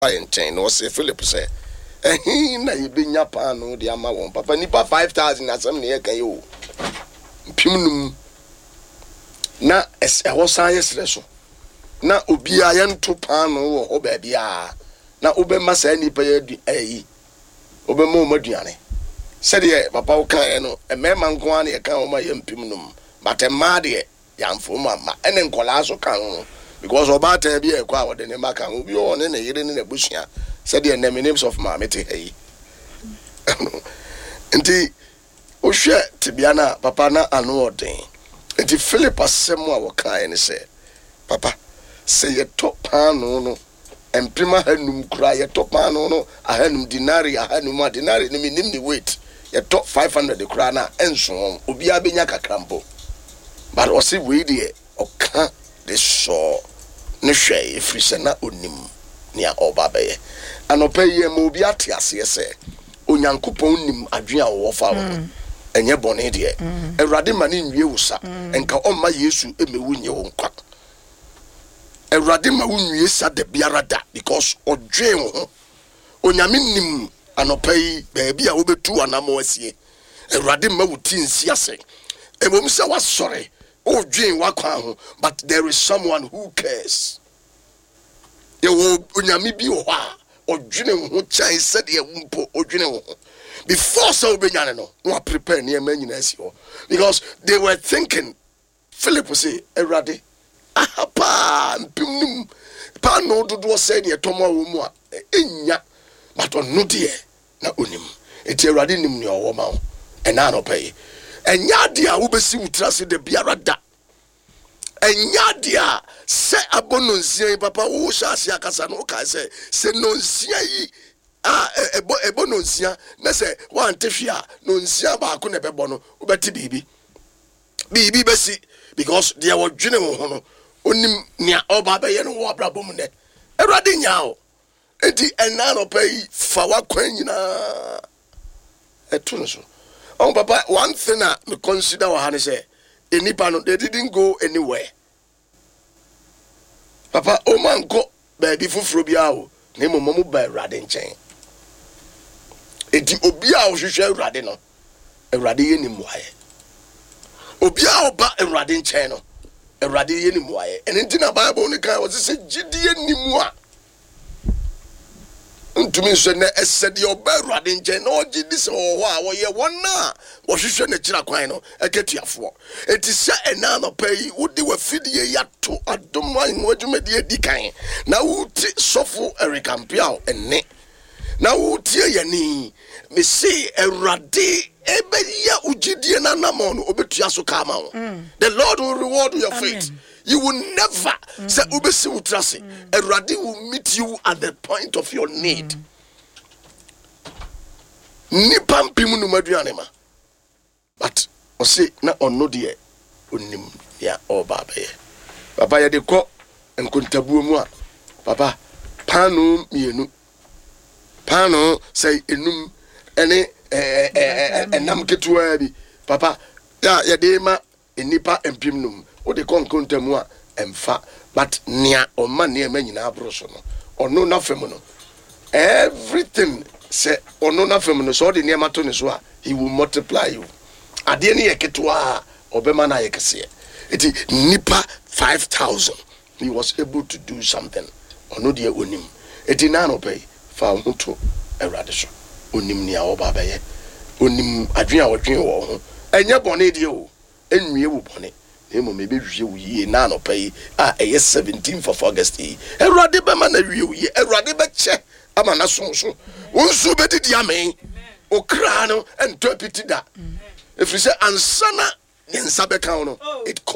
nkyɛn na ɔsɛ Philip sɛ ɛhin na yɛbɛnya paano de ama wɔn papa nipa 5,000 asɛm ne yɛka yɛ o mpimnum na ɛwɔ san yɛ srɛ so na obia yɛnto paano wɔ hɔ baabi a na wobɛma saa nipa yɛ ayi wobɛma wɔn aduane sɛdeɛ papa wo kaeɛ no mmarima nko ara ne yɛka wɔn a yɛ mpimnum but mmaa deɛ yɛamfo mu ama ɛne nkɔlaa so ka ho because obata bi e kwa wode ne maka obi o ne yire ne busua said the names of ma mete hayi nti o hwe tibia na papa na anu odin nti Philip asem a wo kan ne se papa se ye top pano no empima hanum kura ye top pano no ahanum dinari ne minim ni weight ye top 500 de kura na enso obi abenya kakrampo but o se we de o kan de so ne hwɛ efiri sɛ na onim nea ɔba bɛyɛ anɔpɛ yi ma obi ate aseɛ sɛ onyankopɔn nim adwene a wɔwɔ fa wo ɛnyɛ bɔne deɛ awurade ma ne nwie wo sa ɛnka ɔmma Yesu emewu nye wo nkwa awurade ma wo nwie sa da biara da because ɔdwen wo ho onyame nim anɔpɛ yi baabi a wobɛtu anamo asie awurade ma wo ti nsi ase emom sɛ wasɔre oh, dream wakwa, but there is someone who cares. You will unyami bi wa or dream who chai said ye wumpo or dream before so benyano no prepare near menunesio because they were thinking Philip will say erade ahapa pim pa no do say near tomo wumwa enya but on no dear na unim eti erade nim ne owoma ena no pay enya dia wo besi wutrase de biara da enya dia se abononsia papa wo sha ase akasa no ka se nonsia yi ebononsia na se wan tehwia nonsia ba ko ne bebo no wo beti bibi besi because dia wo dwene wo ho no onim nia oba be ye no wo abrabom ne erade nya o enti ena no pay fa wa kwan nyina etu no so. Oh, Papa, one thing I consider what I say, they didn't go anywhere. Papa, oh man, go baby for Frubiao, name of Momo by Radin chain. It Obiao should share Radino, a Radian in Moye. Obiao ba a Radin channel, a Radian in Moye, and in Tina Bible, the guy was a Gideon Nimwa. To me, said your bed riding no this or wow, ye one na was you shouldn't a chiraquino, a get your for. It is set and now pay would they were feed ye yet to a dumb wine what you made ye decaying. Now would suffer a recampiao and ne. Now would tear your knee, me see a radi, ebeya ujidiana namon, obetiaso come. The Lord will reward your faith. You will never say ubesi utrasi. A radi will meet you at the point of your need. Nipam pimu maduanema. But o say na ono de onim ya oba be. Papa ya de ko enkontabuo mu a. Papa pano mienu. Pano say enum ene enam ketua bi. Papa ya de ma enipa empimnum. O de konkontamu a emfa but nia o man ne manyina abroso no ono na fem no everything say ono na fem no so de ne mato ne so a he will multiply you ade ne yeketwa obema na yekese eti nipa 5,000 he was able to do something ono de onim eti na no pay fa hoto erade so onim ne a oba baye onim adwen a wodwen wo ho enye bone de o enwie wo bone emo mebe hwie yi na no pay 17th of August erade be ma na hwie yi erade be che ama na sonso wonsu be didi amen okra no ento apiti da efiri se ansana nsa be kan no it